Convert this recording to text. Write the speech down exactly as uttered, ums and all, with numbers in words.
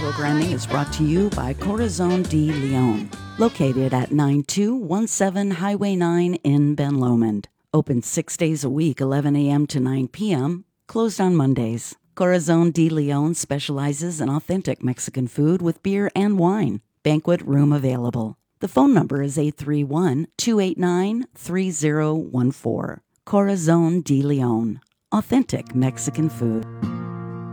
programming is brought to you by Corazon de Leon, located at nine two one seven Highway nine in Ben Lomond. Open six days a week, eleven a.m. to nine p.m., closed on Mondays. Corazon de Leon specializes in authentic Mexican food with beer and wine. Banquet room available. The phone number is eight three one, two eight nine, three zero one four. Corazon de Leon. Authentic Mexican food.